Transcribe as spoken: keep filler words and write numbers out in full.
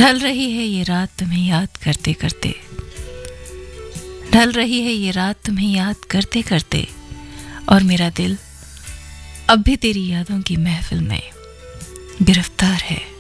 ढल रही है ये रात तुम्हें याद करते करते, ढल रही है ये रात तुम्हें याद करते करते, और मेरा दिल अब भी तेरी यादों की महफिल में गिरफ्तार है।